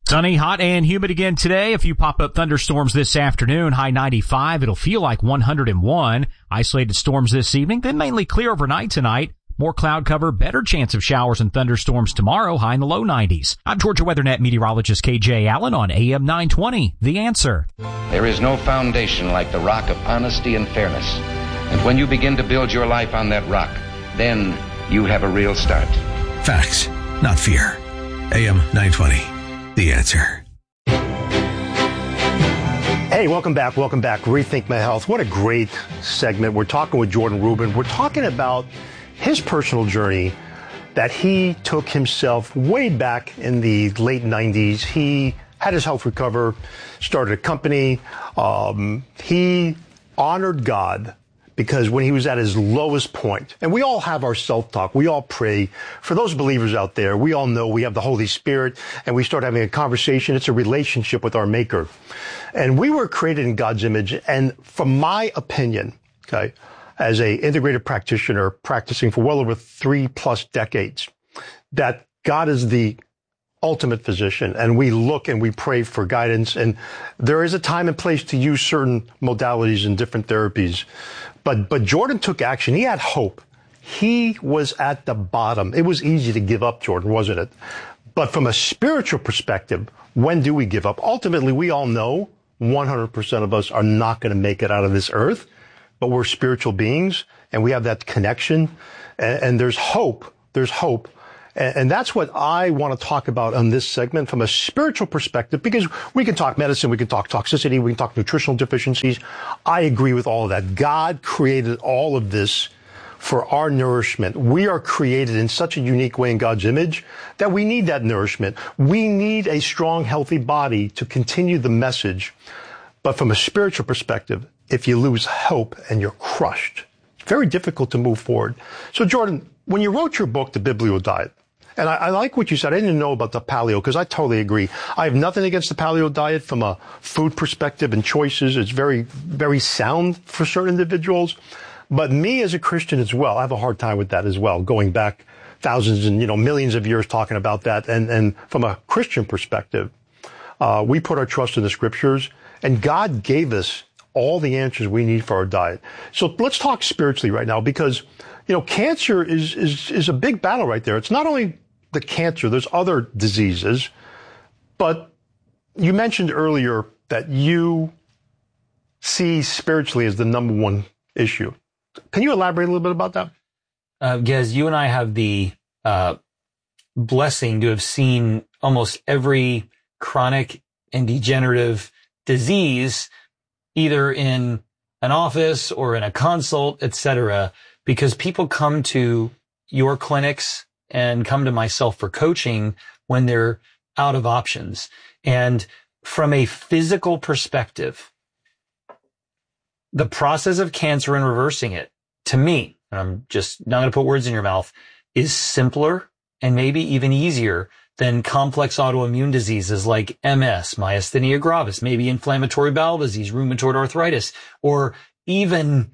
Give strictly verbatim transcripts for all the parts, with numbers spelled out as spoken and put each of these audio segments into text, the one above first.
Sunny, hot, and humid again today. A few pop-up thunderstorms this afternoon. High ninety-five. It'll feel like one hundred one. Isolated storms this evening, then mainly clear overnight tonight. More cloud cover, better chance of showers and thunderstorms tomorrow, high in the low nineties. I'm Georgia WeatherNet meteorologist K J Allen on A M nine twenty. The Answer. There is no foundation like the rock of honesty and fairness. And when you begin to build your life on that rock, then you have a real start. Facts, not fear. A M nine twenty. The Answer. Hey, welcome back. Welcome back. Rethink My Health. What a great segment. We're talking with Jordan Rubin. We're talking about his personal journey that he took himself way back in the late nineties. He had his health recover, started a company. Um, he honored God because when he was at his lowest point, and we all have our self-talk, we all pray. For those believers out there, we all know we have the Holy Spirit, and we start having a conversation. It's a relationship with our Maker. And we were created in God's image, and from my opinion, okay, as a integrated practitioner practicing for well over three plus decades, that God is the ultimate physician, and we look and we pray for guidance, and there is a time and place to use certain modalities and different therapies. But, but Jordan took action. He had hope. He was at the bottom. It was easy to give up, Jordan, wasn't it? But from a spiritual perspective, when do we give up? Ultimately, we all know one hundred percent of us are not going to make it out of this earth, but we're spiritual beings and we have that connection, and, and there's hope. There's hope. And, and that's what I want to talk about on this segment from a spiritual perspective, because we can talk medicine, we can talk toxicity, we can talk nutritional deficiencies. I agree with all of that. God created all of this for our nourishment. We are created in such a unique way in God's image that we need that nourishment. We need a strong, healthy body to continue the message. But from a spiritual perspective, if you lose hope and you're crushed, it's very difficult to move forward. So Jordan, when you wrote your book, The Biblio Diet, and I, I like what you said. I didn't know about the paleo because I totally agree. I have nothing against the paleo diet from a food perspective and choices. It's very, very sound for certain individuals. But me as a Christian as well, I have a hard time with that as well, going back thousands and, you know, millions of years talking about that. And, and from a Christian perspective, uh, we put our trust in the scriptures, and God gave us all the answers we need for our diet. So let's talk spiritually right now, because, you know, cancer is, is, is a big battle right there. It's not only the cancer, there's other diseases, but you mentioned earlier that you see spiritually as the number one issue. Can you elaborate a little bit about that? Uh, Gez, you and I have the uh, blessing to have seen almost every chronic and degenerative disease, either in an office or in a consult, et cetera, because people come to your clinics and come to myself for coaching when they're out of options. And from a physical perspective, the process of cancer and reversing it, to me, and I'm just not going to put words in your mouth, is simpler and maybe even easier than complex autoimmune diseases like M S, myasthenia gravis, maybe inflammatory bowel disease, rheumatoid arthritis, or even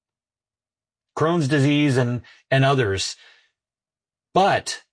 Crohn's disease and, and others. But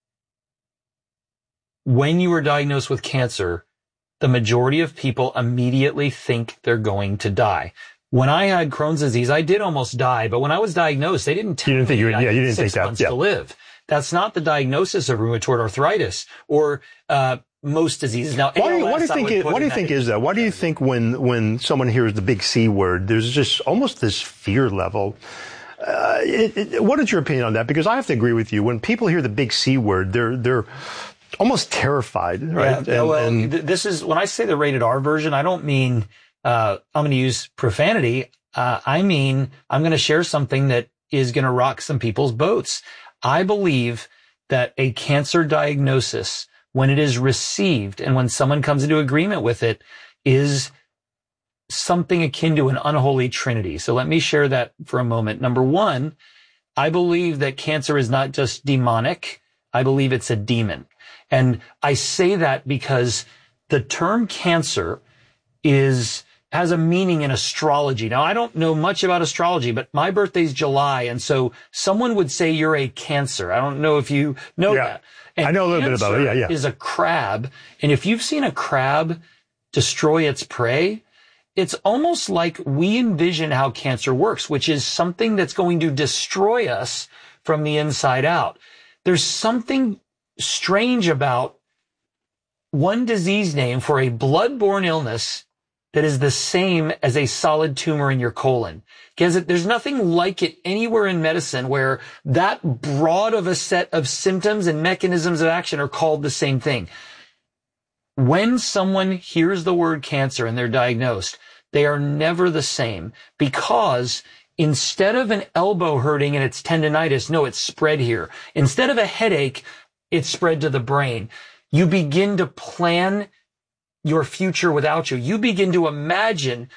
when you are diagnosed with cancer, the majority of people immediately think they're going to die. When I had Crohn's disease, I did almost die, but when I was diagnosed, they didn't tell you didn't think me you were, I yeah, you didn't six think that. months Yeah. to live. That's not the diagnosis of rheumatoid arthritis or uh most diseases. Now, why do you, what do you A L S, think? It, what do you think is that? Why do you think when when someone hears the big C word, there's just almost this fear level? Uh, it, it, what is your opinion on that? Because I have to agree with you. When people hear the big C word, they're they're almost terrified, right? Yeah, and, well, and, th- this is when I say the rated R version, I don't mean uh I'm going to use profanity. Uh, I mean I'm going to share something that is going to rock some people's boats. I believe that a cancer diagnosis, when it is received and when someone comes into agreement with it, is something akin to an unholy trinity. So let me share that for a moment. Number one, I believe that cancer is not just demonic. I believe it's a demon. And I say that because the term cancer is has a meaning in astrology. Now, I don't know much about astrology, but my birthday's July. And so someone would say you're a Cancer. I don't know if you know yeah. that. And I know a little bit about it. Yeah, yeah. Is a crab. And if you've seen a crab destroy its prey, it's almost like we envision how cancer works, which is something that's going to destroy us from the inside out. There's something strange about one disease name for a blood-borne illness that is the same as a solid tumor in your colon. Because there's nothing like it anywhere in medicine where that broad of a set of symptoms and mechanisms of action are called the same thing. When someone hears the word cancer and they're diagnosed, they are never the same, because instead of an elbow hurting and it's tendinitis, no, it's spread here. Instead of a headache, it's spread to the brain. You begin to plan your future without you. You begin to imagine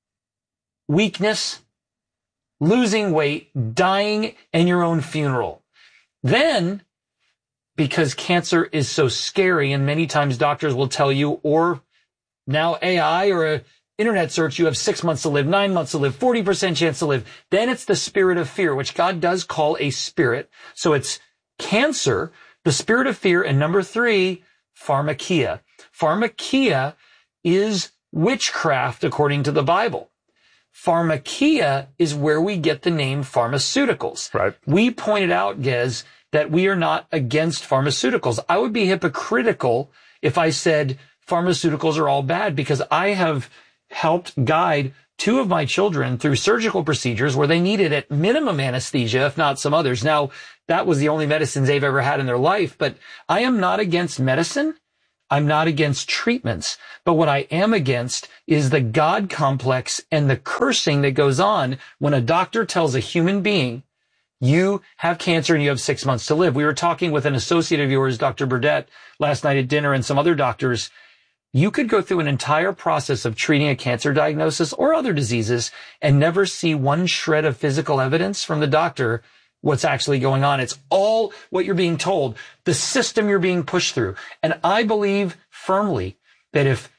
weakness, losing weight, dying, and your own funeral. Then, because cancer is so scary, and many times doctors will tell you, or now A I or a internet search, you have six months to live, nine months to live, forty percent chance to live. Then it's the spirit of fear, which God does call a spirit. So it's cancer, the spirit of fear, and number three, pharmakia. Pharmakia is witchcraft according to the Bible. Pharmakia is where we get the name pharmaceuticals. Right. We pointed out, Gez, that we are not against pharmaceuticals. I would be hypocritical if I said pharmaceuticals are all bad, because I have helped guide two of my children through surgical procedures where they needed at minimum anesthesia, if not some others. Now, that was the only medicines they've ever had in their life, but I am not against medicine. I'm not against treatments, but what I am against is the God complex and the cursing that goes on when a doctor tells a human being, you have cancer and you have six months to live. We were talking with an associate of yours, Doctor Burdett, last night at dinner, and some other doctors. You could go through an entire process of treating a cancer diagnosis or other diseases and never see one shred of physical evidence from the doctor what's actually going on. It's all what you're being told, the system you're being pushed through. And I believe firmly that if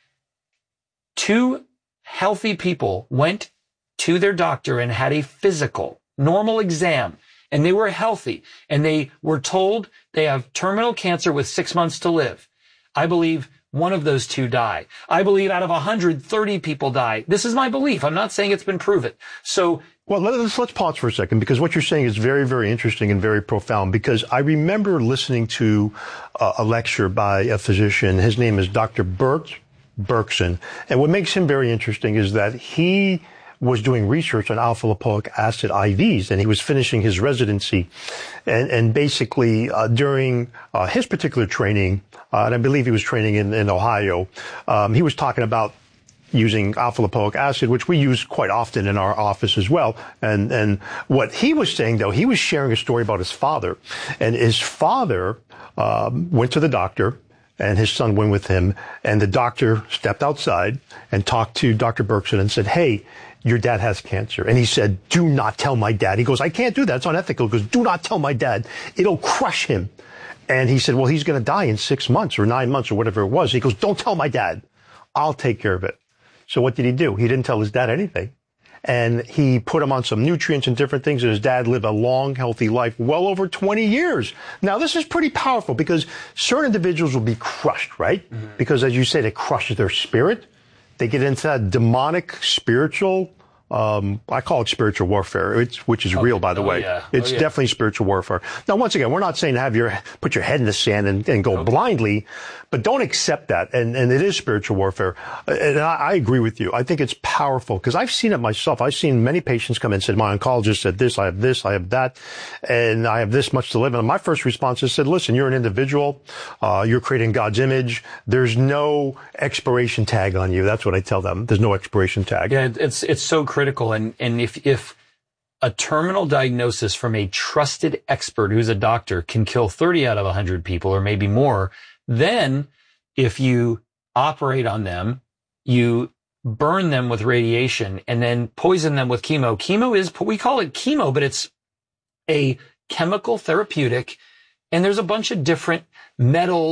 two healthy people went to their doctor and had a physical, normal exam, and they were healthy, and they were told they have terminal cancer with six months to live, I believe one of those two die. I believe out of one hundred thirty people die. This is my belief. I'm not saying it's been proven. So, well, let's, let's pause for a second, because what you're saying is very, very interesting and very profound, because I remember listening to uh, a lecture by a physician. His name is Doctor Bert Berkson. And what makes him very interesting is that he was doing research on alpha-lipoic acid I Vs, and he was finishing his residency. And, and basically, uh, during uh, his particular training, uh, and I believe he was training in, in Ohio, um, he was talking about using alpha-lipoic acid, which we use quite often in our office as well. And, and what he was saying, though, he was sharing a story about his father. And his father um, went to the doctor, and his son went with him. And the doctor stepped outside and talked to Doctor Berkson and said, hey, your dad has cancer. And he said, do not tell my dad. He goes, I can't do that. It's unethical. He goes, do not tell my dad. It'll crush him. And he said, well, he's going to die in six months or nine months or whatever it was. He goes, don't tell my dad. I'll take care of it. So what did he do? He didn't tell his dad anything. And he put him on some nutrients and different things. And his dad lived a long, healthy life, well over twenty years. Now, this is pretty powerful, because certain individuals will be crushed, right? Mm-hmm. Because, as you said, it crushes their spirit. They get into that demonic, spiritual, um, I call it spiritual warfare, it's, which is oh, real, by the oh, way. Yeah. It's oh, yeah. definitely spiritual warfare. Now, once again, we're not saying to have your, put your head in the sand and, and go okay. blindly, but don't accept that. And, and it is spiritual warfare. And I, I agree with you. I think it's powerful, because I've seen it myself. I've seen many patients come in and said, my oncologist said this, I have this, I have that, and I have this much to live. And my first response is said, listen, you're an individual. Uh, you're creating God's image. There's no expiration tag on you. That's what I tell them. There's no expiration tag. Yeah, it's, it's so critical. And, and if, if a terminal diagnosis from a trusted expert who's a doctor can kill thirty out of one hundred people, or maybe more, then if you operate on them, you burn them with radiation and then poison them with chemo. Chemo is, we call it chemo, but it's a chemical therapeutic. And there's a bunch of different metals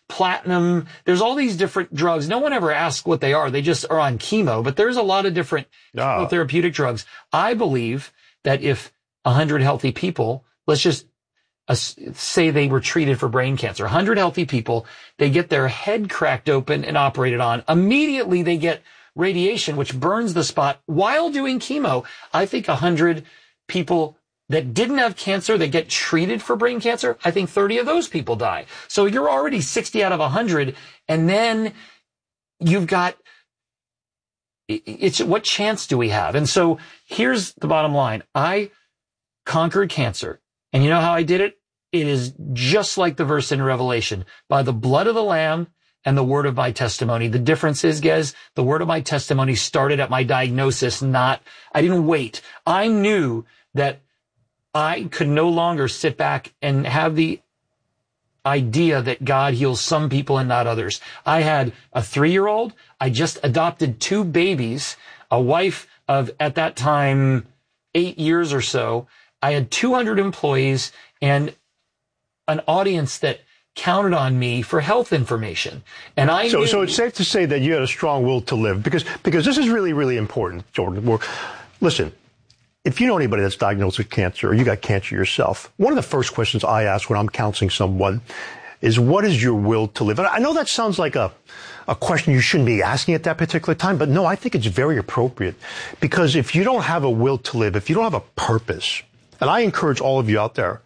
platinum. There's all these different drugs. No one ever asks what they are. They just are on chemo, but there's a lot of different oh. therapeutic drugs. I believe that if a hundred healthy people, let's just uh, say they were treated for brain cancer, a hundred healthy people, they get their head cracked open and operated on. Immediately they get radiation, which burns the spot while doing chemo. I think a hundred people that didn't have cancer, that get treated for brain cancer, I think thirty of those people die. So you're already sixty out of one hundred, and then you've got, it's what chance do we have? And so here's the bottom line. I conquered cancer. And you know how I did it? It is just like the verse in Revelation, by the blood of the Lamb and the word of my testimony. The difference is, Gez, the word of my testimony started at my diagnosis, not, I didn't wait. I knew that I could no longer sit back and have the idea that God heals some people and not others. I had a three-year-old. I just adopted two babies, a wife of, at that time, eight years or so. I had two hundred employees and an audience that counted on me for health information. And I so, knew- so it's safe to say that you had a strong will to live, because, because this is really, really important, Jordan. We're, listen, if you know anybody that's diagnosed with cancer or you got cancer yourself, one of the first questions I ask when I'm counseling someone is, what is your will to live? And I know that sounds like a, a question you shouldn't be asking at that particular time, but no, I think it's very appropriate, because if you don't have a will to live, if you don't have a purpose, and I encourage all of you out there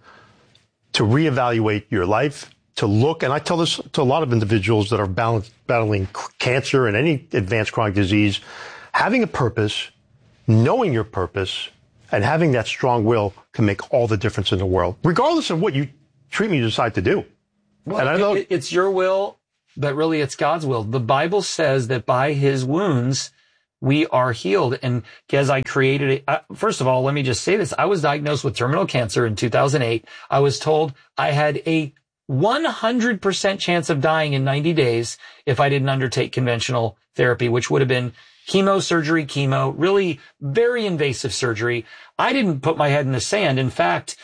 to reevaluate your life, to look, and I tell this to a lot of individuals that are battling cancer and any advanced chronic disease, having a purpose, knowing your purpose, and having that strong will can make all the difference in the world, regardless of what you treatment you decide to do. Well, and I know it, it's your will, but really it's God's will. The Bible says that by his wounds, we are healed. And as I created it, uh, first of all, let me just say this. I was diagnosed with terminal cancer in two thousand eight. I was told I had a one hundred percent chance of dying in ninety days if I didn't undertake conventional therapy, which would have been chemo, surgery, chemo, really very invasive surgery. I didn't put my head in the sand. In fact,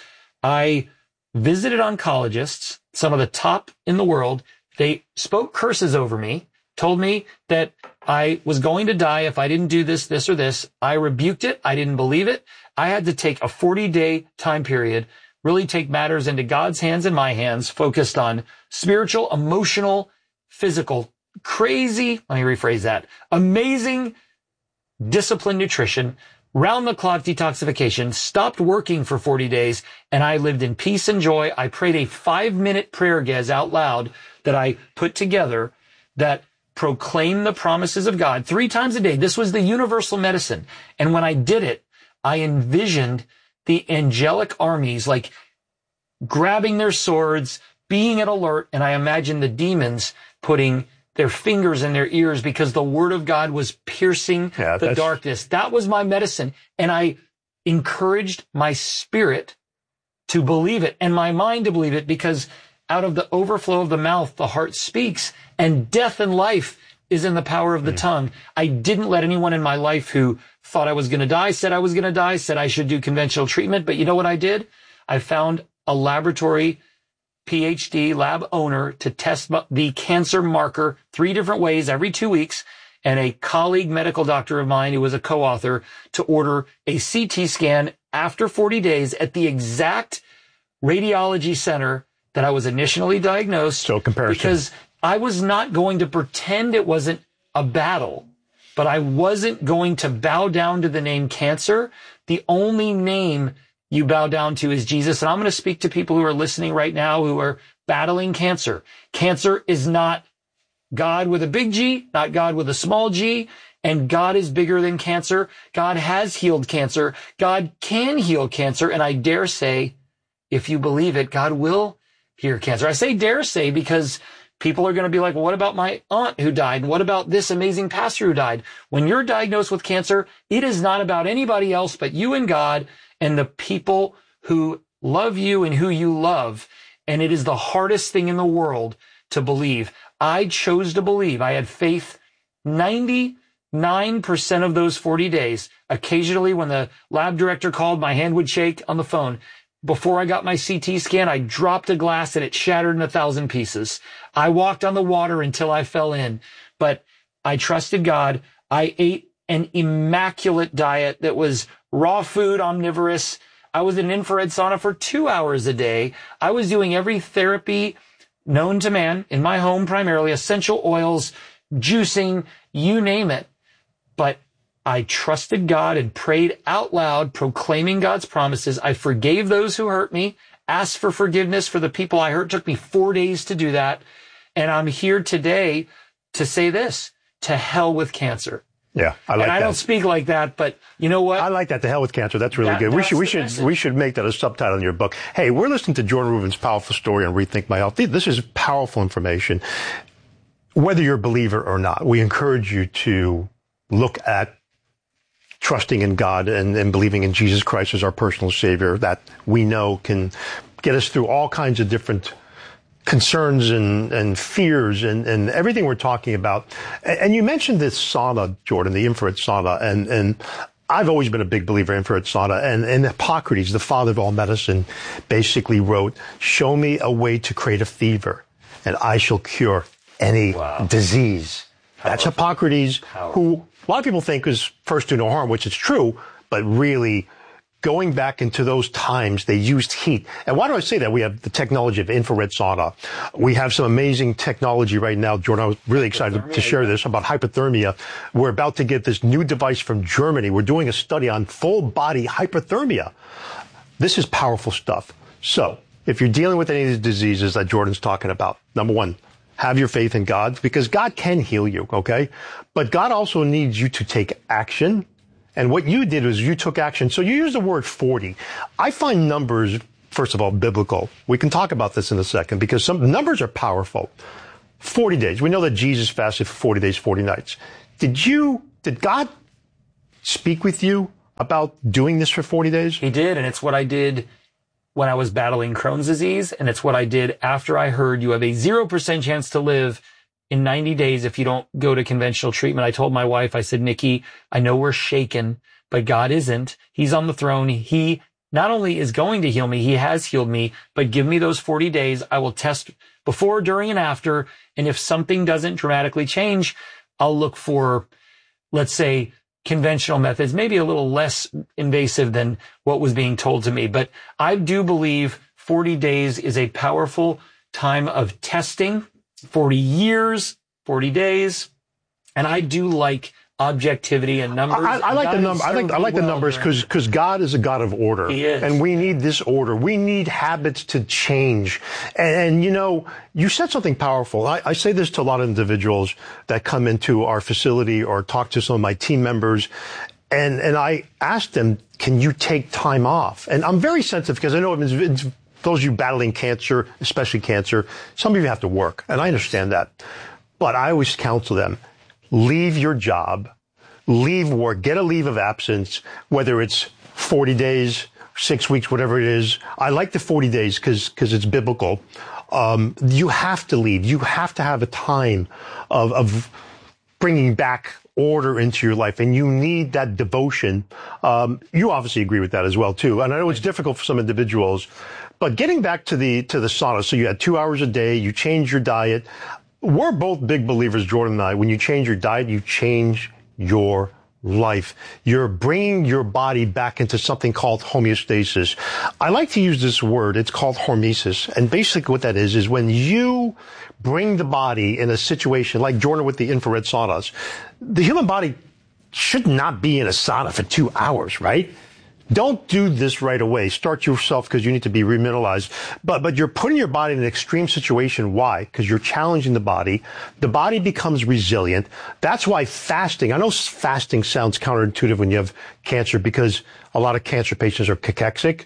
I visited oncologists, some of the top in the world. They spoke curses over me, told me that I was going to die if I didn't do this, this, or this. I rebuked it. I didn't believe it. I had to take a forty-day time period, really take matters into God's hands and my hands, focused on spiritual, emotional, physical, crazy, let me rephrase that, amazing disciplined nutrition, round-the-clock detoxification, stopped working for forty days, and I lived in peace and joy. I prayed a five-minute prayer, Gez, out loud that I put together that proclaimed the promises of God three times a day. This was the universal medicine. And when I did it, I envisioned the angelic armies, like grabbing their swords, being at alert, and I imagined the demons putting their fingers in their ears because the word of God was piercing yeah, the darkness. That was my medicine. And I encouraged my spirit to believe it and my mind to believe it, because out of the overflow of the mouth, the heart speaks, and death and life is in the power of the mm. tongue. I didn't let anyone in my life who thought I was going to die, said I was going to die, said I should do conventional treatment. But you know what I did? I found a laboratory P H D lab owner to test the cancer marker three different ways every two weeks, and a colleague medical doctor of mine who was a co-author to order a C T scan after forty days at the exact radiology center that I was initially diagnosed. So comparison. Because I was not going to pretend it wasn't a battle, but I wasn't going to bow down to the name cancer. The only name you bow down to is Jesus. And I'm going to speak to people who are listening right now who are battling cancer. Cancer is not God with a big G, not God with a small g, and God is bigger than cancer. God has healed cancer. God can heal cancer. And I dare say, if you believe it, God will heal cancer. I say dare say because people are going to be like, well, what about my aunt who died? And what about this amazing pastor who died? When you're diagnosed with cancer, it is not about anybody else but you and God and the people who love you and who you love. And it is the hardest thing in the world to believe. I chose to believe. I had faith ninety-nine percent of those forty days. Occasionally, when the lab director called, my hand would shake on the phone. before I got my C T scan, I dropped a glass and it shattered in a thousand pieces. I walked on the water until I fell in, but I trusted God. I ate an immaculate diet that was raw food, omnivorous. I was in an infrared sauna for two hours a day. I was doing every therapy known to man in my home, primarily essential oils, juicing, you name it. But I trusted God and prayed out loud, proclaiming God's promises. I forgave those who hurt me, asked for forgiveness for the people I hurt. It took me four days to do that. And I'm here today to say this, to hell with cancer. Yeah, I like and I that. don't speak like that, but you know what? I like that. To hell with cancer. That's really That- good. We that's should we the should message. we should make that a subtitle in your book. Hey, we're listening to Jordan Rubin's powerful story on Rethink My Health. This is powerful information. Whether you're a believer or not, we encourage you to look at trusting in God and, and believing in Jesus Christ as our personal Savior that we know can get us through all kinds of different concerns and, and fears and, and everything we're talking about. And, and you mentioned this sauna, Jordan, the infrared sauna, and, and I've always been a big believer in infrared sauna. And, and Hippocrates, the father of all medicine, basically wrote, show me a way to create a fever and I shall cure any Wow. disease. That's Hippocrates, who a lot of people think is first do no harm, which is true, but really going back into those times, they used heat. And why do I say that? We have the technology of infrared sauna. We have some amazing technology right now. Jordan, I was really excited to share this about hypothermia. We're about to get this new device from Germany. We're doing a study on full body hypothermia. This is powerful stuff. So if you're dealing with any of these diseases that Jordan's talking about, number one, have your faith in God, because God can heal you, okay? But God also needs you to take action. And what you did was you took action. So you use the word forty. I find numbers, first of all, biblical. We can talk about this in a second because some numbers are powerful. forty days. We know that Jesus fasted for forty days, forty nights. Did you, did God speak with you about doing this for forty days? He did, and it's what I did when I was battling Crohn's disease, and it's what I did after I heard you have a zero percent chance to live in ninety days if you don't go to conventional treatment. I told my wife, I said, Nikki, I know we're shaken, but God isn't. He's on the throne. He not only is going to heal me, he has healed me, but give me those forty days. I will test before, during, and after. And if something doesn't dramatically change, I'll look for, let's say, conventional methods, maybe a little less invasive than what was being told to me. But I do believe forty days is a powerful time of testing. forty years, forty days. And I do like objectivity and numbers. I, I like God the number. I like I like the well numbers during- because because God is a God of order. He is. And we need this order. We need habits to change. And, and you know, you said something powerful. I, I say this to a lot of individuals that come into our facility or talk to some of my team members. And and I ask them, can you take time off? And I'm very sensitive because I know it's, it's those of you battling cancer, especially cancer, some of you have to work. And I understand that. But I always counsel them, leave your job, leave work, get a leave of absence, whether it's forty days, six weeks, whatever it is. I like the forty days because because it's biblical. Um, you have to leave. You have to have a time of, of bringing back order into your life, and you need that devotion. Um, you obviously agree with that as well, too. And I know it's difficult for some individuals, but getting back to the to the sauna, so you had two hours a day, you changed your diet. We're both big believers, Jordan and I. When you change your diet, you change your life. You're bringing your body back into something called homeostasis. I like to use this word. It's called hormesis. And basically what that is, is when you bring the body in a situation like Jordan with the infrared saunas, the human body should not be in a sauna for two hours, right? Don't do this right away. Start yourself because you need to be remineralized. But, but you're putting your body in an extreme situation. Why? Because you're challenging the body. The body becomes resilient. That's why fasting, I know fasting sounds counterintuitive when you have cancer because a lot of cancer patients are cachexic.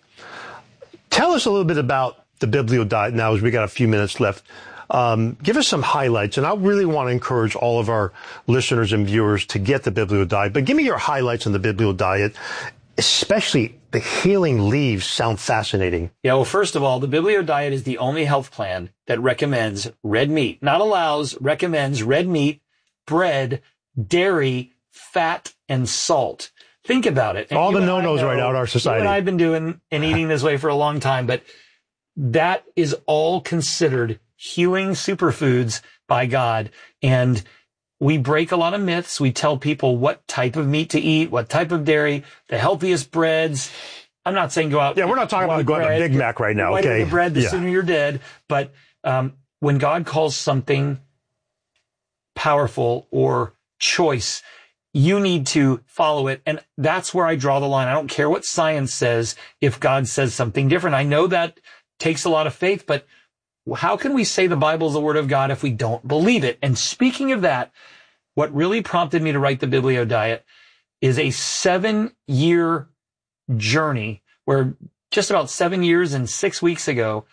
Tell us a little bit about the Biblio diet now as we got a few minutes left. Um, give us some highlights. And I really want to encourage all of our listeners and viewers to get the Biblio diet. But give me your highlights on the Biblio diet. Especially the healing leaves sound fascinating. Yeah, well, first of all, the Biblio diet is the only health plan that recommends red meat, not allows, recommends red meat, bread, dairy, fat, and salt. think about it. And all the and no-nos know, right now in our society. You and I've been doing and eating this way for a long time, but that is all considered healing superfoods by God. And we break a lot of myths. We tell people what type of meat to eat, what type of dairy, the healthiest breads. I'm not saying go out. Yeah, we're not talking about going to Big Mac right now. Okay. The bread, the yeah. sooner you're dead. But um, when God calls something powerful or choice, you need to follow it. And that's where I draw the line. I don't care what science says if God says something different. I know that takes a lot of faith, but how can we say the Bible is the word of God if we don't believe it? And speaking of that, what really prompted me to write the Biblio Diet is a seven-year journey where just about seven years and six weeks ago,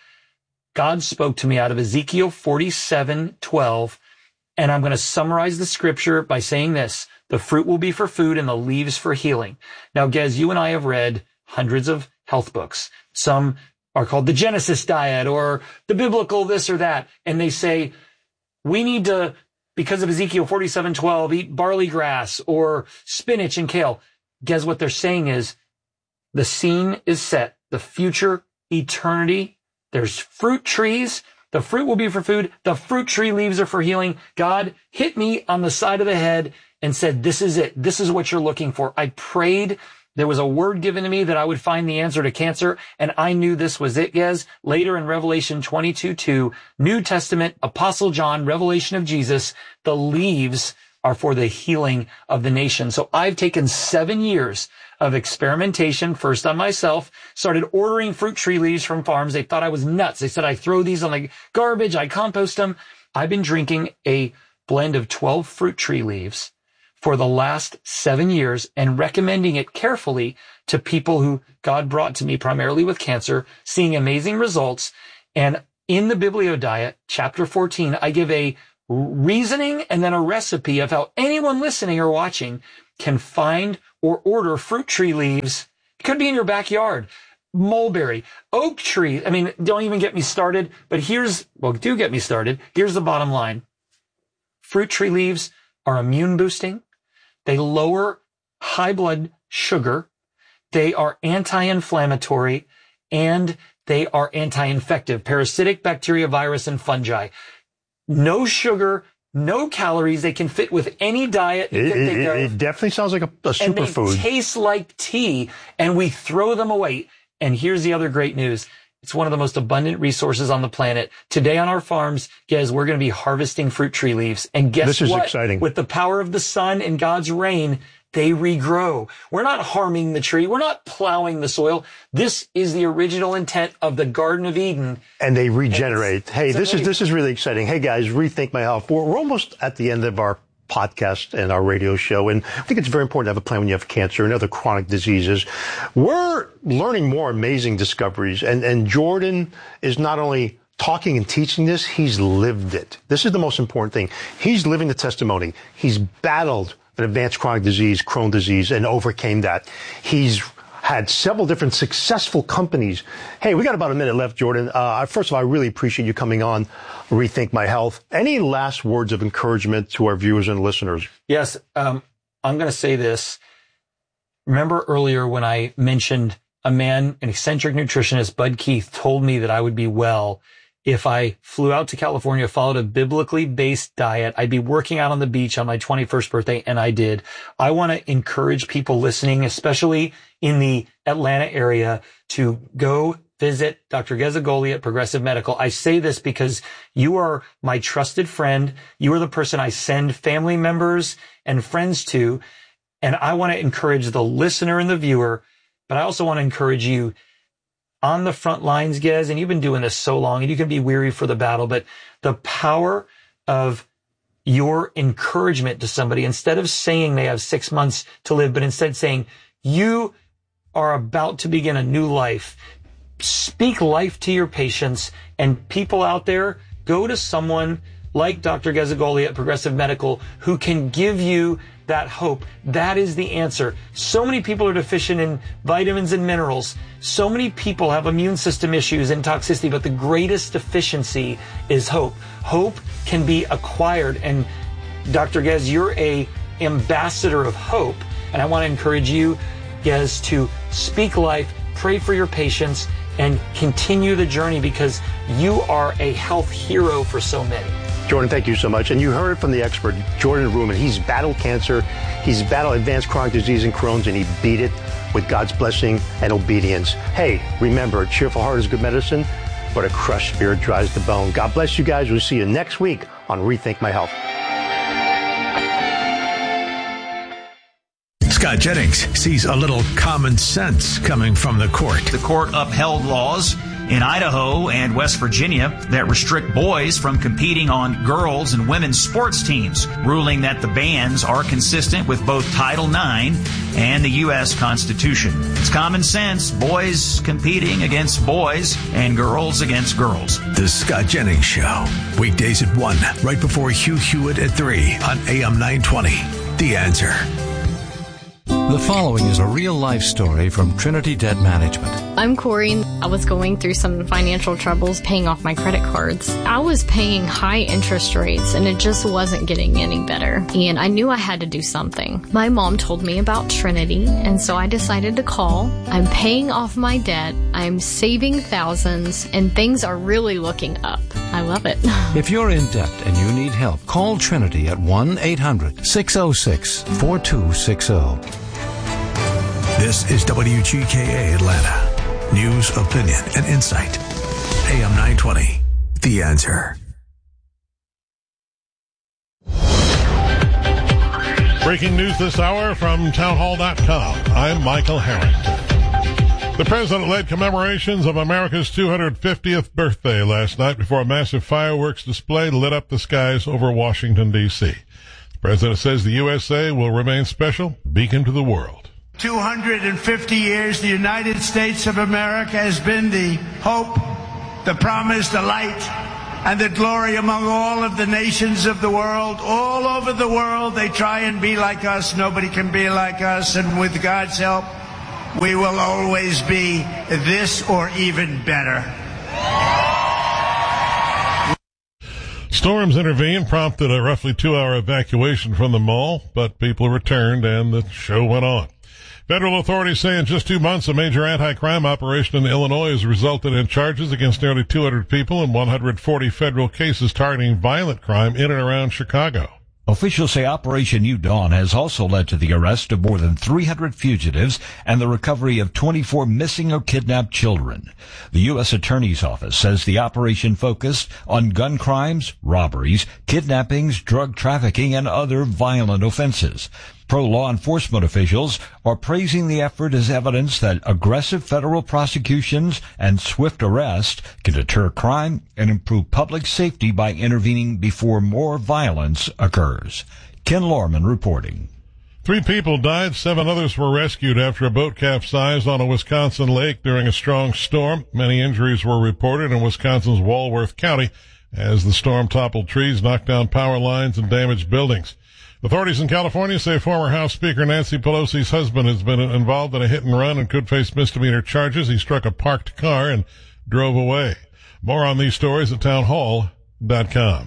God spoke to me out of Ezekiel forty-seven twelve, and I'm going to summarize the scripture by saying this: the fruit will be for food and the leaves for healing. Now, Gez, you and I have read hundreds of health books. Some are called the Genesis diet or the biblical this or that. And they say, we need to, because of Ezekiel forty-seven twelve, eat barley grass or spinach and kale. Guess what they're saying is the scene is set. The future, eternity, there's fruit trees. The fruit will be for food. The fruit tree leaves are for healing. God hit me on the side of the head and said, this is it. This is what you're looking for. I prayed. There was a word given to me that I would find the answer to cancer, and I knew this was it, Gez. Later in Revelation twenty-two two, New Testament, Apostle John, revelation of Jesus, the leaves are for the healing of the nation. So I've taken seven years of experimentation, first on myself, started ordering fruit tree leaves from farms. They thought I was nuts. They said I throw these on the garbage, I compost them. I've been drinking a blend of twelve fruit tree leaves for the last seven years and recommending it carefully to people who God brought to me primarily with cancer, seeing amazing results. And in the Biblio Diet, chapter fourteen, I give a reasoning and then a recipe of how anyone listening or watching can find or order fruit tree leaves. It could be in your backyard. Mulberry, oak tree. I mean, don't even get me started, but here's, well, do get me started. Here's the bottom line. Fruit tree leaves are immune boosting. They lower high blood sugar. They are anti-inflammatory, and they are anti-infective, parasitic bacteria, virus, and fungi. No sugar, no calories. They can fit with any diet you it, can think it, of. It definitely sounds like a, a And they superfood. taste like tea, and we throw them away. And here's the other great news. It's one of the most abundant resources on the planet. Today on our farms, guys, we're going to be harvesting fruit tree leaves. And guess This is what? exciting. With the power of the sun and God's rain, they regrow. We're not harming the tree. We're not plowing the soil. This is the original intent of the Garden of Eden. And they regenerate. It's, hey, it's this amazing. is this is really exciting. Hey guys, Rethink My Health. We're, we're almost at the end of our podcast and our radio show, and I think it's very important to have a plan when you have cancer and other chronic diseases. We're learning more amazing discoveries, and and Jordan is not only talking and teaching this, he's lived it. This is the most important thing. He's living the testimony. He's battled an advanced chronic disease, Crohn's disease, and overcame that. He's had several different successful companies. Hey, we got about a minute left, Jordan. Uh, first of all, I really appreciate you coming on Rethink My Health. Any last words of encouragement to our viewers and listeners? Yes, um, I'm going to say this. Remember earlier when I mentioned a man, an eccentric nutritionist, Bud Keith, told me that I would be well if I flew out to California, followed a biblically based diet. I'd be working out on the beach on my twenty-first birthday, and I did. I want to encourage people listening, especially in the Atlanta area, to go visit Doctor Gazzagoli at Progressive Medical. I say this because you are my trusted friend. You are the person I send family members and friends to. And I want to encourage the listener and the viewer, but I also want to encourage you on the front lines, Gez, and you've been doing this so long, and you can be weary for the battle, but the power of your encouragement to somebody, instead of saying they have six months to live, but instead saying you are about to begin a new life. Speak life to your patients, and people out there, go to someone like Doctor Gazzagoli at Progressive Medical who can give you that hope. That is the answer. So many people are deficient in vitamins and minerals. So many people have immune system issues and toxicity, but the greatest deficiency is hope. Hope can be acquired. And Doctor Gez, you're a ambassador of hope. And I want to encourage you, Gez, to speak life, pray for your patients, and continue the journey because you are a health hero for so many. Jordan, thank you so much. And you heard from the expert, Jordan Rubin. He's battled cancer, he's battled advanced chronic disease and Crohn's, and he beat it with God's blessing and obedience. Hey, remember, a cheerful heart is good medicine, but a crushed spirit dries the bone. God bless you guys. We'll see you next week on Rethink My Health. Scott Jennings sees a little common sense coming from the court. The court upheld laws in Idaho and West Virginia that restrict boys from competing on girls' and women's sports teams, ruling that the bans are consistent with both Title nine and the U S Constitution. It's common sense, boys competing against boys and girls against girls. The Scott Jennings Show, weekdays at one, right before Hugh Hewitt at three on A M nine twenty. The Answer. The following is a real-life story from Trinity Debt Management. I'm Corey. I was going through some financial troubles paying off my credit cards. I was paying high interest rates and it just wasn't getting any better. And I knew I had to do something. My mom told me about Trinity, and so I decided to call. I'm paying off my debt. I'm saving thousands, and things are really looking up. I love it. If you're in debt and you need help, call Trinity at one eight hundred six oh six four two six oh. This is W G K A Atlanta. News, opinion, and insight. A M nine twenty. The Answer. Breaking news this hour from townhall dot com. I'm Michael Harrington. The president led commemorations of America's two hundred fiftieth birthday last night before a massive fireworks display lit up the skies over Washington, D C. The president says the U S A will remain special, beacon to the world. two hundred fifty years, the United States of America has been the hope, the promise, the light, and the glory among all of the nations of the world. All over the world, they try and be like us. Nobody can be like us. And with God's help, we will always be this or even better. Storms intervened, prompted a roughly two-hour evacuation from the mall, but people returned and the show went on. Federal authorities say in just two months, a major anti-crime operation in Illinois has resulted in charges against nearly two hundred people and one hundred forty federal cases targeting violent crime in and around Chicago. Officials say Operation New Dawn has also led to the arrest of more than three hundred fugitives and the recovery of twenty-four missing or kidnapped children. The U S Attorney's Office says the operation focused on gun crimes, robberies, kidnappings, drug trafficking, and other violent offenses. Pro-law enforcement officials are praising the effort as evidence that aggressive federal prosecutions and swift arrest can deter crime and improve public safety by intervening before more violence occurs. Ken Lorman reporting. Three people died, seven others were rescued after a boat capsized on a Wisconsin lake during a strong storm. Many injuries were reported in Wisconsin's Walworth County as the storm toppled trees, knocked down power lines, and damaged buildings. Authorities in California say former House Speaker Nancy Pelosi's husband has been involved in a hit and run and could face misdemeanor charges. He struck a parked car and drove away. More on these stories at townhall dot com.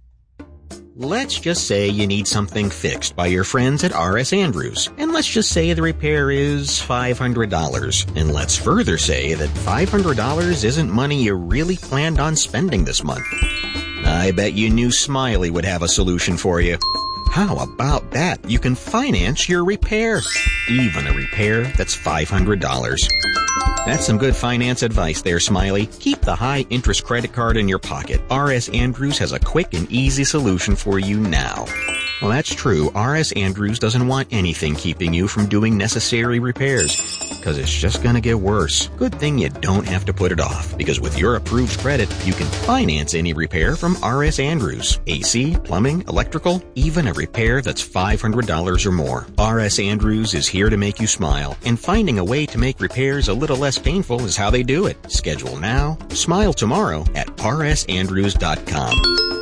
Let's just say you need something fixed by your friends at R S Andrews. And let's just say the repair is five hundred dollars. And let's further say that five hundred dollars isn't money you really planned on spending this month. I bet you knew Smiley would have a solution for you. How about that? You can finance your repair. Even a repair that's five hundred dollars. That's some good finance advice there, Smiley. Keep the high-interest credit card in your pocket. R S Andrews has a quick and easy solution for you now. Well, that's true. R S Andrews doesn't want anything keeping you from doing necessary repairs, because it's just going to get worse. Good thing you don't have to put it off, because with your approved credit, you can finance any repair from R S Andrews. A C, plumbing, electrical, even a repair that's five hundred dollars or more. R S Andrews is here to make you smile, and finding a way to make repairs a little less painful is how they do it. Schedule now, smile tomorrow at R S Andrews dot com.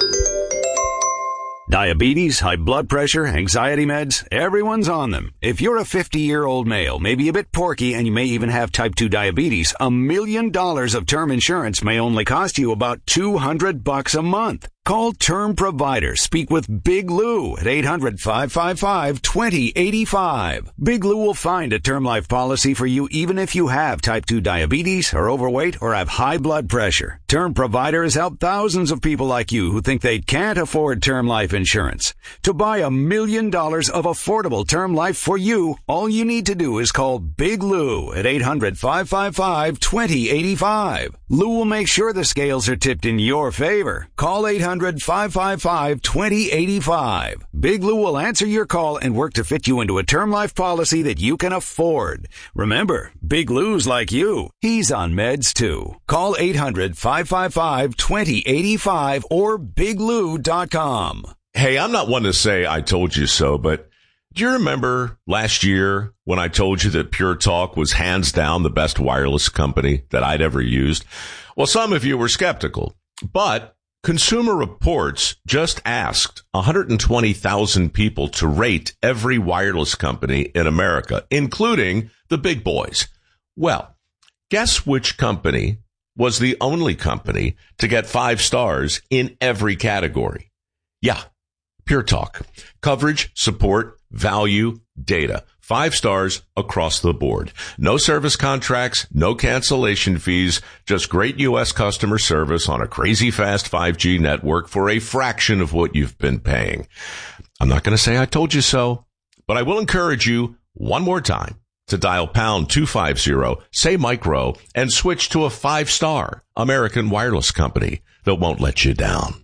Diabetes, high blood pressure, anxiety meds, everyone's on them. If you're a fifty-year-old male, maybe a bit porky, and you may even have type two diabetes, a million dollars of term insurance may only cost you about two hundred bucks a month. Call Term Provider. Speak with Big Lou at eight hundred, five five five, two zero eight five. Big Lou will find a term life policy for you even if you have type two diabetes, are overweight, or have high blood pressure. Term Provider has helped thousands of people like you who think they can't afford term life insurance. To buy a million dollars of affordable term life for you, all you need to do is call Big Lou at eight hundred, five five five, two zero eight five. Lou will make sure the scales are tipped in your favor. Call eight hundred, five five five, two zero eight five. Big Lou will answer your call and work to fit you into a term life policy that you can afford. Remember, Big Lou's like you. He's on meds too. Call eight hundred, five five five, two zero eight five or big lou dot com. Hey, I'm not one to say I told you so, but do you remember last year when I told you that Pure Talk was hands down the best wireless company that I'd ever used? Well, some of you were skeptical, but Consumer Reports just asked one hundred twenty thousand people to rate every wireless company in America, including the big boys. Well, guess which company was the only company to get five stars in every category? Yeah, Pure Talk. Coverage, support, value, data. Five stars across the board. No service contracts, no cancellation fees, just great U S customer service on a crazy fast five G network for a fraction of what you've been paying. I'm not going to say I told you so, but I will encourage you one more time to dial pound two fifty, say micro, and switch to a five-star American wireless company that won't let you down.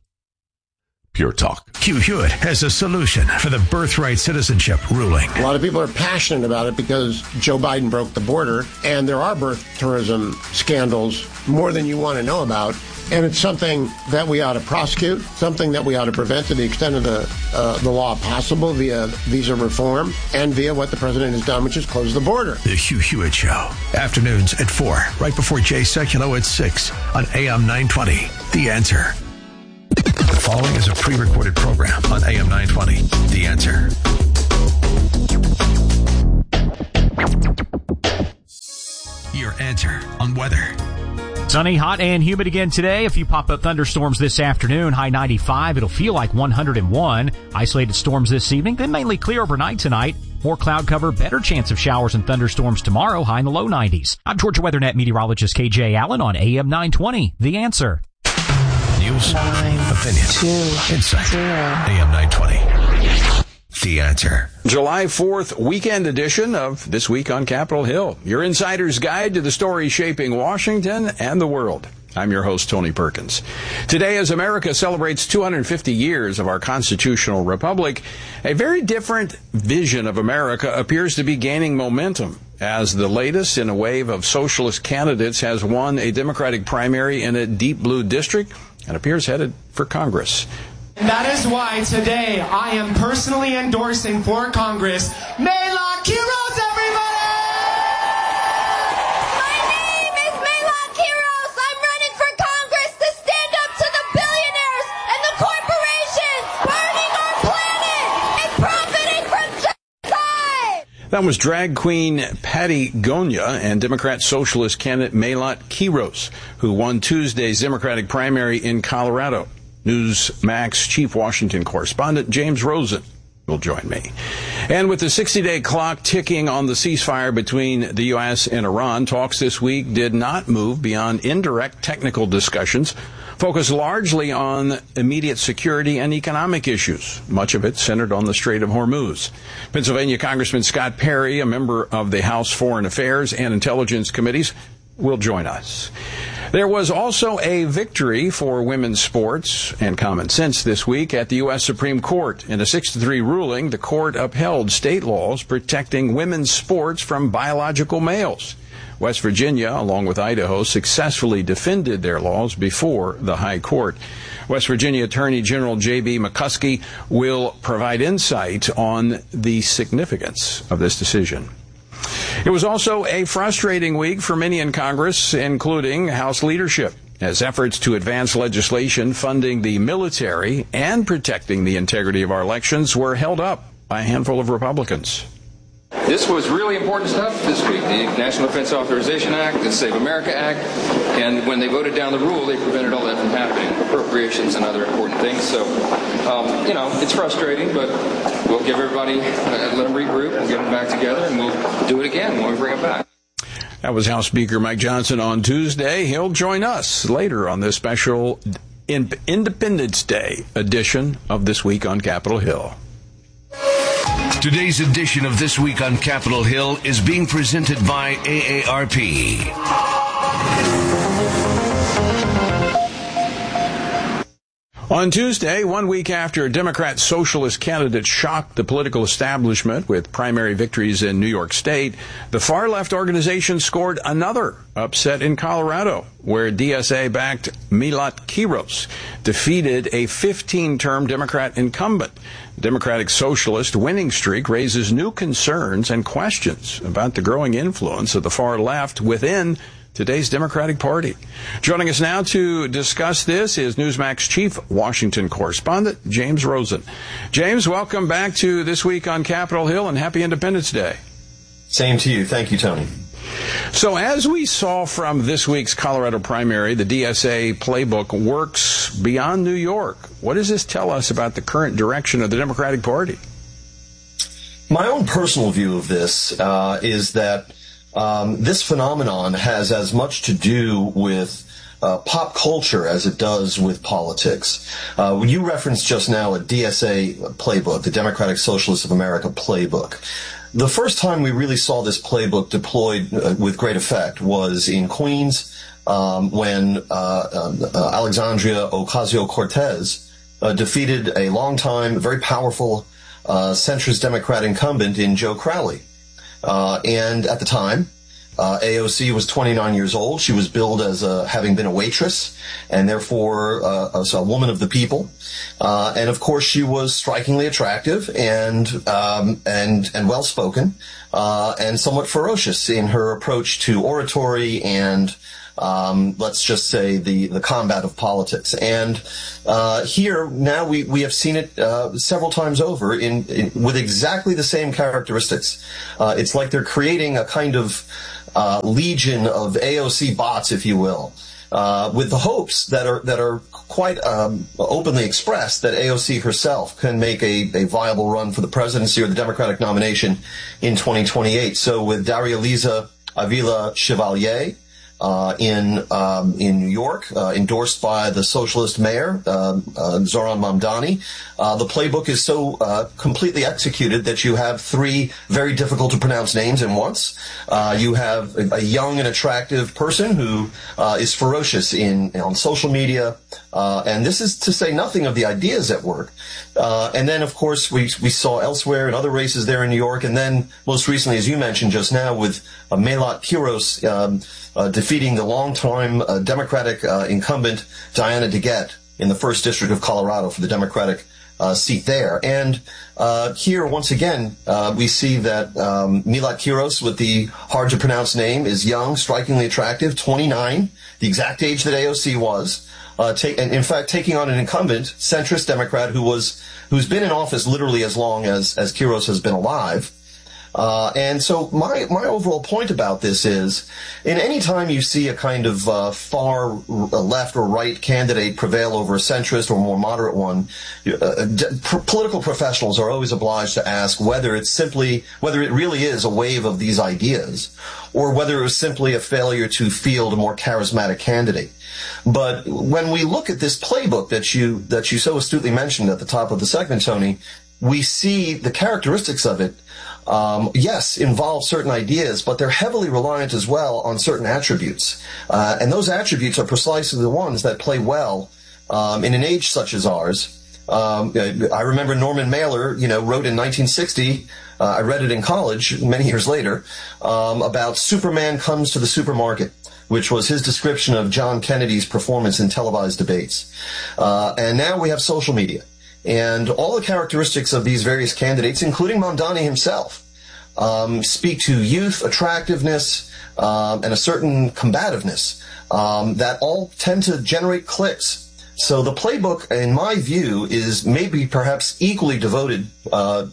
Pure Talk. Hugh Hewitt has a solution for the birthright citizenship ruling. A lot of people are passionate about it because Joe Biden broke the border, and there are birth tourism scandals more than you want to know about. And it's something that we ought to prosecute, something that we ought to prevent to the extent of the uh, the law possible via visa reform and via what the president has done, which is close the border. The Hugh Hewitt Show. Afternoons at four, right before Jay Sekulow at six on A M nine twenty. The Answer. The following is a pre-recorded program on A M nine twenty. The Answer. Your answer on weather. Sunny, hot, and humid again today. A few pop-up thunderstorms this afternoon. High ninety-five. It'll feel like one hundred one. Isolated storms this evening, then mainly clear overnight tonight. More cloud cover, better chance of showers and thunderstorms tomorrow. High in the low nineties. I'm Georgia WeatherNet meteorologist K J Allen on A M nine twenty. The Answer. News, Nine, opinion, two, insight. Zero. A M nine twenty. The Answer. July fourth weekend edition of This Week on Capitol Hill. Your insider's guide to the stories shaping Washington and the world. I'm your host, Tony Perkins. Today, as America celebrates two hundred fifty years of our constitutional republic, a very different vision of America appears to be gaining momentum as the latest in a wave of socialist candidates has won a Democratic primary in a deep blue district and appears headed for Congress. That is why today I am personally endorsing for Congress Mayla Quiroz, everybody! My name is Mayla Quiroz. I'm running for Congress to stand up to the billionaires and the corporations burning our planet and profiting from genocide! That was drag queen Patty Gonya and Democrat Socialist candidate Mayla Quiroz, who won Tuesday's Democratic primary in Colorado. Newsmax chief Washington correspondent James Rosen will join me. And with the sixty-day clock ticking on the ceasefire between the U S and Iran, talks this week did not move beyond indirect technical discussions, focused largely on immediate security and economic issues, much of it centered on the Strait of Hormuz. Pennsylvania Congressman Scott Perry, a member of the House Foreign Affairs and Intelligence Committees, will join us. There was also a victory for women's sports and common sense this week at the U S Supreme Court. In a six to three ruling, the court upheld state laws protecting women's sports from biological males. West Virginia, along with Idaho, successfully defended their laws before the High Court. West Virginia Attorney General J B McCuskey will provide insight on the significance of this decision. It was also a frustrating week for many in Congress, including House leadership, as efforts to advance legislation funding the military and protecting the integrity of our elections were held up by a handful of Republicans. This was really important stuff this week, the National Defense Authorization Act, the Save America Act, and when they voted down the rule, they prevented all that from happening, appropriations and other important things. So, um, you know, it's frustrating, but we'll give everybody, uh, let them regroup, we'll get them back together, and we'll do it again when we bring it back. That was House Speaker Mike Johnson on Tuesday. He'll join us later on this special Independence Day edition of This Week on Capitol Hill. Today's edition of This Week on Capitol Hill is being presented by A A R P. On Tuesday, one week after Democrat socialist candidates shocked the political establishment with primary victories in New York State, the far-left organization scored another upset in Colorado, where D S A-backed Milat Quiros defeated a fifteen-term Democrat incumbent. Democratic Socialist winning streak raises new concerns and questions about the growing influence of the far left within today's Democratic Party. Joining us now to discuss this is Newsmax chief Washington correspondent James Rosen. James, welcome back to This Week on Capitol Hill, and happy Independence Day. Same to you. Thank you, Tony. So as we saw from this week's Colorado primary, the D S A playbook works beyond New York. What does this tell us about the current direction of the Democratic Party? My own personal view of this uh, is that um, this phenomenon has as much to do with uh, pop culture as it does with politics. Uh, when you referenced just now a D S A playbook, the Democratic Socialists of America playbook, the first time we really saw this playbook deployed uh, with great effect was in Queens um, when uh, uh, Alexandria Ocasio-Cortez uh, defeated a longtime, very powerful uh, centrist Democrat incumbent in Joe Crowley. Uh, and at the time, uh, A O C was twenty-nine years old. She was billed as a, having been a waitress and therefore uh, as a woman of the people. Uh, and of course, she was strikingly attractive and um, and and well-spoken uh, and somewhat ferocious in her approach to oratory and um, let's just say the the combat of politics. And uh, here now we we have seen it uh, several times over in, in with exactly the same characteristics. Uh, it's like they're creating a kind of uh, legion of A O C bots, if you will. Uh, with the hopes that are that are quite um, openly expressed that A O C herself can make a, a viable run for the presidency or the Democratic nomination in twenty twenty-eight. So with Daria-Liza Avila Chevalier uh, in um, in New York, uh, endorsed by the socialist mayor uh, uh, Zoran Mamdani, uh, the playbook is so uh, completely executed that you have three very difficult to pronounce names in once. Uh, you have a, a young and attractive person who uh, is ferocious in on social media, uh, and this is to say nothing of the ideas at work. Uh, and then, of course, we we saw elsewhere in other races there in New York, and then most recently, as you mentioned just now, with uh, Milat Quiros um, uh, defeating the longtime uh, Democratic uh, incumbent Diana DeGette in the first district of Colorado for the Democratic Uh, seat there. And uh, here, once again, uh, we see that um, Milat Quiros, with the hard-to-pronounce name, is young, strikingly attractive, twenty-nine, the exact age that A O C was, uh, take, and in fact, taking on an incumbent, centrist Democrat who was who's been in office literally as long as, as Quiros has been alive. Uh, and so my, my overall point about this is, in any time you see a kind of uh, far left or right candidate prevail over a centrist or more moderate one, uh, d- pr- political professionals are always obliged to ask whether it's simply, whether it really is a wave of these ideas, or whether it was simply a failure to field a more charismatic candidate. But when we look at this playbook that you, that you so astutely mentioned at the top of the segment, Tony, we see the characteristics of it. Um, yes, involve certain ideas, but they're heavily reliant as well on certain attributes. Uh, and those attributes are precisely the ones that play well um, in an age such as ours. Um, I remember Norman Mailer, you know, wrote in nineteen sixty, uh, I read it in college many years later, um, about Superman Comes to the Supermarket, which was his description of John Kennedy's performance in televised debates. Uh, and now we have social media. And all the characteristics of these various candidates, including Mamdani himself, um, speak to youth, attractiveness, um, and a certain combativeness um, that all tend to generate clicks. So the playbook, in my view, is maybe perhaps equally devoted uh,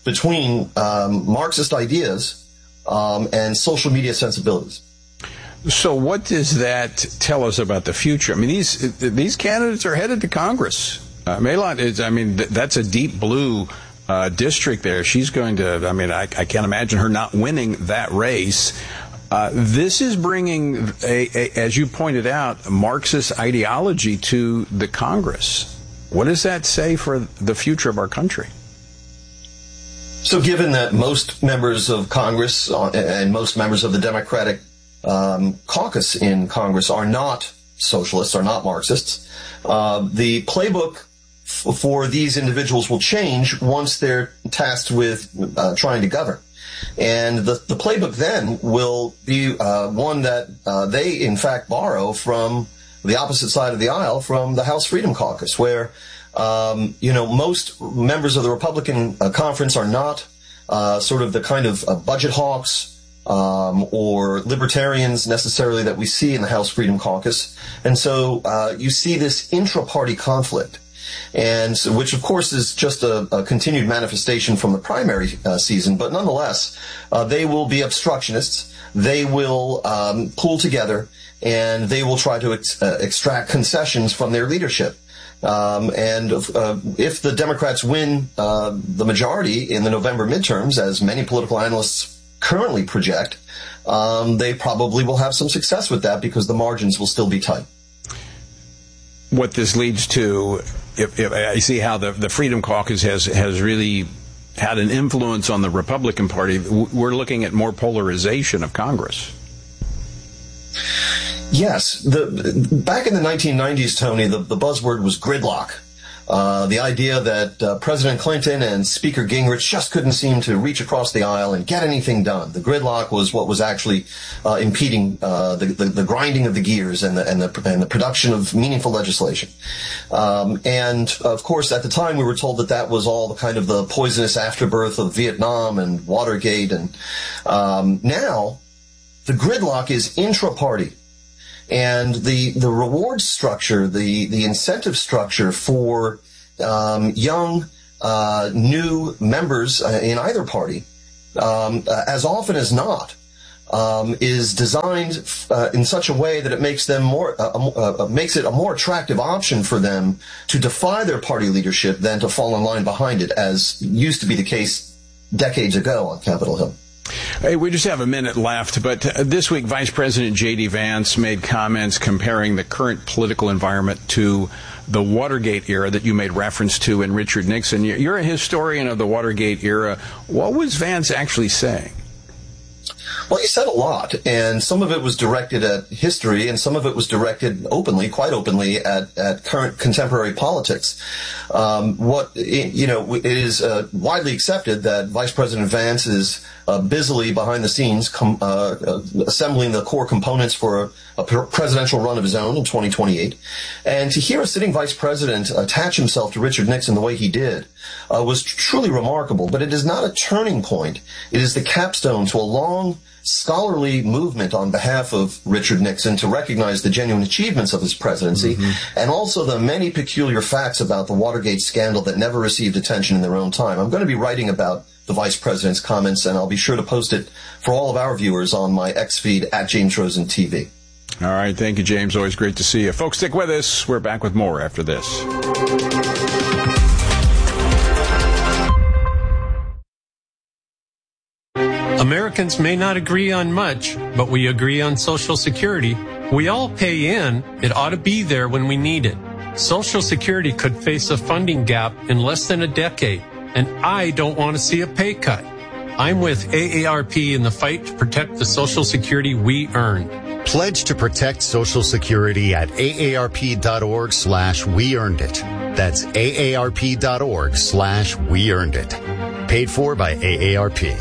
between um, Marxist ideas um, and social media sensibilities. So what does that tell us about the future? I mean, these these candidates are headed to Congress. Uh, Maylot is, I mean, th- that's a deep blue uh, district there. She's going to, I mean, I, I can't imagine her not winning that race. Uh, this is bringing, a, a, as you pointed out, Marxist ideology to the Congress. What does that say for the future of our country? So given that most members of Congress uh, and most members of the Democratic um, caucus in Congress are not socialists, are not Marxists, uh, the playbook f- for these individuals will change once they're tasked with uh, trying to govern. And the, the playbook then will be uh, one that uh, they, in fact, borrow from the opposite side of the aisle, from the House Freedom Caucus, where, um, you know, most members of the Republican uh, conference are not uh, sort of the kind of uh, budget hawks um, or libertarians necessarily that we see in the House Freedom Caucus. And so uh, you see this intra-party conflict, and so, which, of course, is just a, a continued manifestation from the primary uh, season. But nonetheless, uh, they will be obstructionists. They will um, pull together, and they will try to ex- uh, extract concessions from their leadership. Um, and uh, if the Democrats win uh, the majority in the November midterms, as many political analysts currently project, um, they probably will have some success with that because the margins will still be tight. What this leads to, if, if I see how the, the Freedom Caucus has, has really had an influence on the Republican Party, we're looking at more polarization of Congress. Yes. The, back in the nineteen nineties, Tony, the, the buzzword was gridlock. Uh, the idea that uh, President Clinton and Speaker Gingrich just couldn't seem to reach across the aisle and get anything done. The gridlock was what was actually uh, impeding uh, the, the, the grinding of the gears and the, and the, and the production of meaningful legislation. Um, and, of course, at the time we were told that that was all the kind of the poisonous afterbirth of Vietnam and Watergate. And um, now the gridlock is intra-party. And the, the reward structure, the, the incentive structure for um, young, uh, new members uh, in either party, um, uh, as often as not, um, is designed uh, in such a way that it makes them more uh, uh, makes it a more attractive option for them to defy their party leadership than to fall in line behind it, as used to be the case decades ago on Capitol Hill. Hey, we just have a minute left, but uh, this week Vice President J D. Vance made comments comparing the current political environment to the Watergate era that you made reference to in Richard Nixon. You're a historian of the Watergate era. What was Vance actually saying? Well, he said a lot, and some of it was directed at history, and some of it was directed openly, quite openly, at, at current contemporary politics. Um, what, you know, it is uh, widely accepted that Vice President Vance is uh, busily behind the scenes com- uh, uh, assembling the core components for a, a presidential run of his own in twenty twenty-eight. And to hear a sitting vice president attach himself to Richard Nixon the way he did uh, was truly remarkable. But it is not a turning point. It is the capstone to a long scholarly movement on behalf of Richard Nixon to recognize the genuine achievements of his presidency, mm-hmm. and also the many peculiar facts about the Watergate scandal that never received attention in their own time. I'm going to be writing about the vice president's comments, and I'll be sure to post it for all of our viewers on my X feed at James Rosen T V. All right. Thank you, James. Always great to see you. Folks, stick with us. We're back with more after this. Americans may not agree on much, but we agree on Social Security. We all pay in. It ought to be there when we need it. Social Security could face a funding gap in less than a decade, and I don't want to see a pay cut. I'm with A A R P in the fight to protect the Social Security we earn. Pledge to protect Social Security at aarp.org slash we earned it. That's aarp.org slash we earned it. Paid for by A A R P.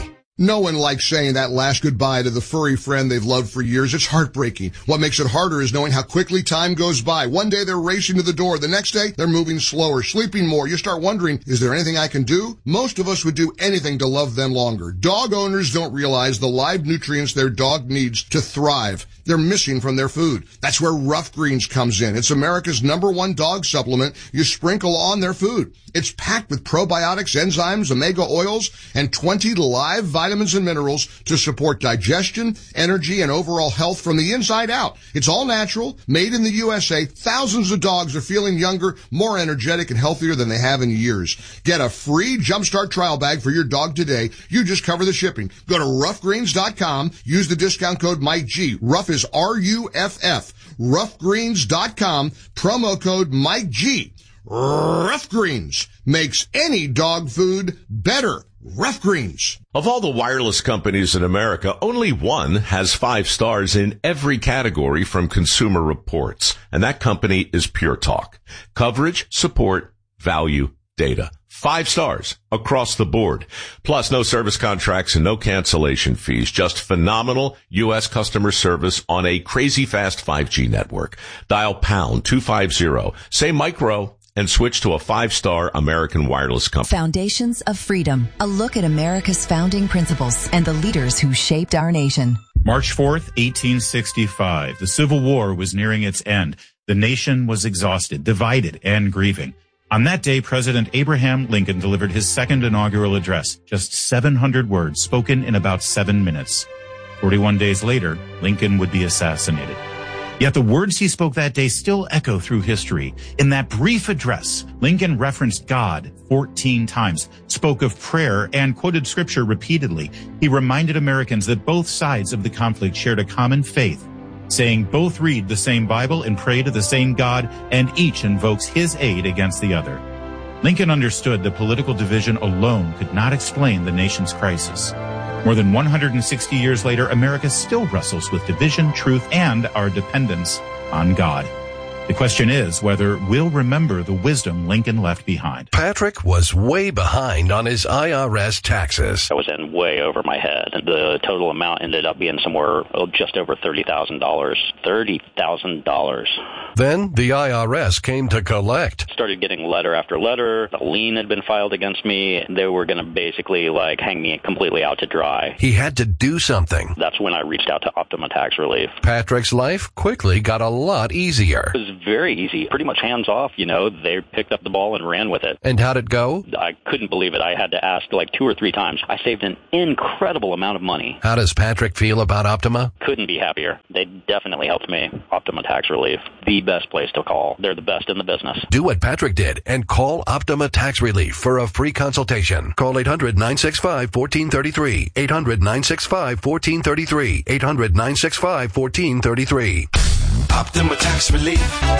No one likes saying that last goodbye to the furry friend they've loved for years. It's heartbreaking. What makes it harder is knowing how quickly time goes by. One day they're racing to the door. The next day they're moving slower, sleeping more. You start wondering, is there anything I can do? Most of us would do anything to love them longer. Dog owners don't realize the live nutrients their dog needs to thrive. They're missing from their food. That's where Rough Greens comes in. It's America's number one dog supplement you sprinkle on their food. It's packed with probiotics, enzymes, omega oils, and twenty live vitamins and minerals to support digestion, energy, and overall health from the inside out. It's all natural, made in the U S A. Thousands of dogs are feeling younger, more energetic, and healthier than they have in years. Get a free Jumpstart trial bag for your dog today. You just cover the shipping. Go to rough greens dot com. Use the discount code Mike G. Rough is R U F F. rough greens dot com. Promo code Mike G. Rough Greens makes any dog food better. Rough Greens. Of all the wireless companies in America, only one has five stars in every category from Consumer Reports, and that company is Pure Talk. Coverage, support, value, data. Five stars across the board. Plus no service contracts and no cancellation fees. Just phenomenal U S customer service on a crazy fast five G network. Dial pound two fifty. Say micro and switch to a five-star American wireless company. Foundations of Freedom. A look at America's founding principles and the leaders who shaped our nation. March fourth, eighteen sixty-five. The Civil War was nearing its end. The nation was exhausted, divided, and grieving. On that day, President Abraham Lincoln delivered his second inaugural address, just seven hundred words spoken in about seven minutes. forty-one days later, Lincoln would be assassinated. Yet the words he spoke that day still echo through history. In that brief address, Lincoln referenced God fourteen times, spoke of prayer, and quoted scripture repeatedly. He reminded Americans that both sides of the conflict shared a common faith, saying both read the same Bible and pray to the same God, and each invokes his aid against the other. Lincoln understood that political division alone could not explain the nation's crisis. More than one hundred sixty years later, America still wrestles with division, truth, and our dependence on God. The question is whether we'll remember the wisdom Lincoln left behind. Patrick was way behind on his I R S taxes. I was in way over my head. The total amount ended up being somewhere oh, just over thirty thousand dollars. thirty thousand dollars. Then the I R S came to collect. Started getting letter after letter. A lien had been filed against me. They were going to basically like hang me completely out to dry. He had to do something. That's when I reached out to Optima Tax Relief. Patrick's life quickly got a lot easier. It was very easy, pretty much hands off, you know. They picked up the ball and ran with it. And how'd it go? I couldn't believe it. I had to ask like two or three times. I saved an incredible amount of money. How does Patrick feel about Optima? Couldn't be happier. They definitely helped me. Optima Tax Relief, the best place to call. They're the best in the business. Do what Patrick did and call Optima Tax Relief for a free consultation. Call eight hundred nine six five one four three three. eight hundred nine six five one four three three. eight hundred nine six five one four three three. Optima Tax Relief.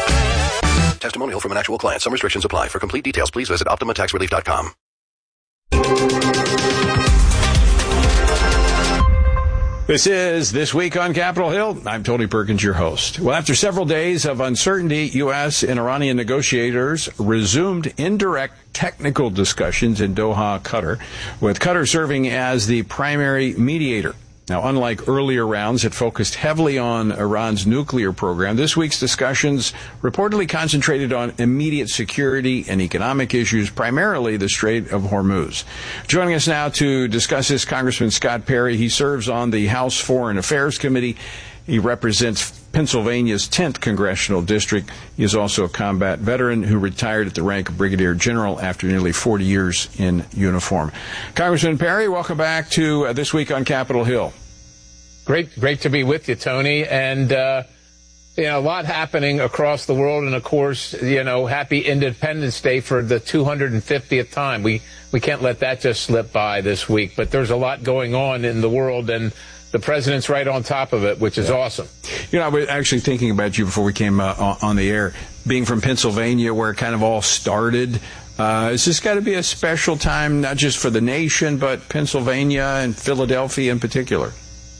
Testimonial from an actual client. Some restrictions apply. For complete details, please visit optima tax relief dot com. This is This Week on Capitol Hill. I'm Tony Perkins, your host. Well, after several days of uncertainty, U S and Iranian negotiators resumed indirect technical discussions in Doha, Qatar, with Qatar serving as the primary mediator. Now, unlike earlier rounds that focused heavily on Iran's nuclear program, this week's discussions reportedly concentrated on immediate security and economic issues, primarily the Strait of Hormuz. Joining us now to discuss this, Congressman Scott Perry. He serves on the House Foreign Affairs Committee. He represents Pennsylvania's tenth Congressional District. He is also a combat veteran who retired at the rank of Brigadier General after nearly forty years in uniform. Congressman Perry, welcome back to uh, This Week on Capitol Hill. Great, great to be with you, Tony. And, uh, you know, a lot happening across the world. And, of course, you know, happy Independence Day for the two hundred fiftieth time. We, we can't let that just slip by this week. But there's a lot going on in the world, and the president's right on top of it, which is yeah. awesome. You know, I was actually thinking about you before we came uh, on the air, being from Pennsylvania, where it kind of all started. Uh, it's just got to be a special time, not just for the nation, but Pennsylvania and Philadelphia in particular.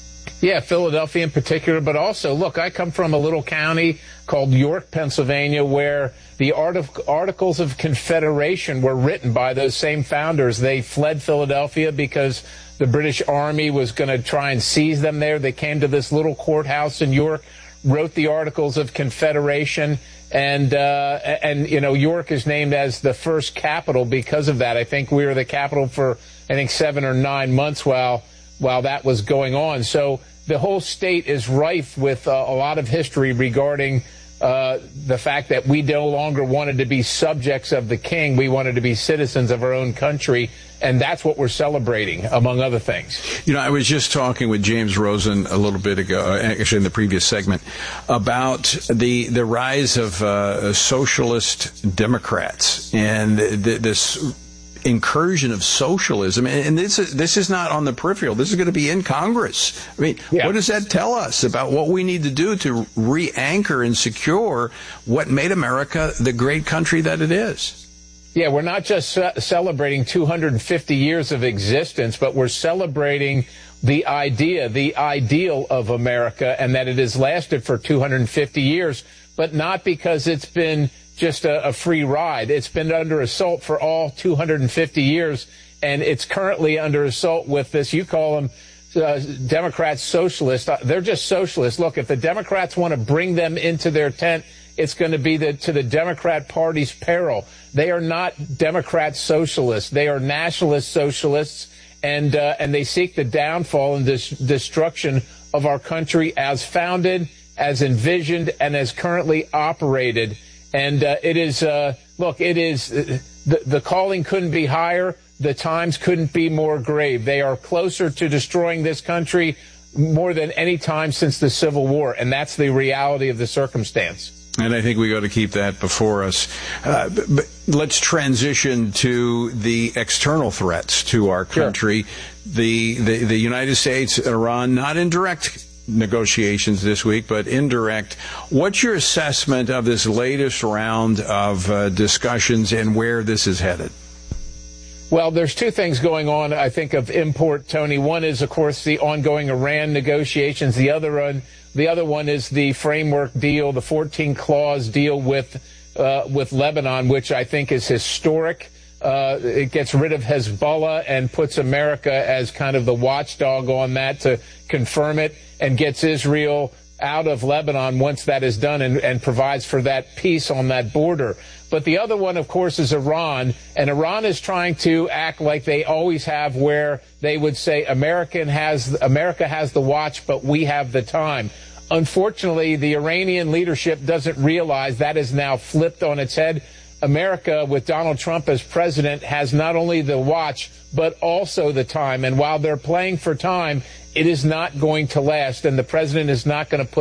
Yeah, Philadelphia in particular, but also, look, I come from a little county called York, Pennsylvania, where the Artic- Articles of Confederation were written by those same founders. They fled Philadelphia because the British Army was going to try and seize them there. They came to this little courthouse in York, wrote the Articles of Confederation, and, uh, and you know, York is named as the first capital because of that. I think we were the capital for, I think, seven or nine months while while that was going on. So the whole state is rife with uh, a lot of history regarding uh, the fact that we no longer wanted to be subjects of the king. We wanted to be citizens of our own country, and that's what we're celebrating, among other things. You know, I was just talking with James Rosen a little bit ago, actually in the previous segment, about the the rise of uh, socialist Democrats and th- this incursion of socialism, and this is, this is not on the peripheral. This is going to be in Congress. I mean, yeah. What does that tell us about what we need to do to re-anchor and secure what made America the great country that it is? Yeah, we're not just ce- celebrating two hundred fifty years of existence, but we're celebrating the idea, the ideal of America, and that it has lasted for two hundred fifty years, but not because it's been just a, a free ride. It's been under assault for all two hundred fifty years, and it's currently under assault with this, you call them uh, Democrats socialists. They're just socialists. Look, if the Democrats want to bring them into their tent, it's going to be the, to the Democrat Party's peril. They are not Democrat socialists. They are nationalist socialists, and uh, and they seek the downfall and dis- destruction of our country as founded, as envisioned, and as currently operated. And uh, it is, uh, look, it is, uh, the, the calling couldn't be higher. The times couldn't be more grave. They are closer to destroying this country more than any time since the Civil War. And that's the reality of the circumstance. And I think we got to keep that before us. Uh, but, but let's transition to the external threats to our country. Sure. The, the, the United States, Iran, not in direct negotiations this week, but indirect. What's your assessment of this latest round of uh, discussions and where this is headed? Well, there's two things going on, I think, of import, Tony. One is, of course, the ongoing Iran negotiations. The other one, the other one is the framework deal, the fourteen clause deal with uh, with Lebanon, which I think is historic. Uh, it gets rid of Hezbollah and puts America as kind of the watchdog on that to confirm it, and gets Israel out of Lebanon once that is done, and, and provides for that peace on that border. But the other one, of course, is Iran, and Iran is trying to act like they always have, where they would say American has America has the watch, but we have the time. Unfortunately, the Iranian leadership doesn't realize that is now flipped on its head. America, with Donald Trump as president, has not only the watch, but also the time. And while they're playing for time, it is not going to last, and the president is not going to put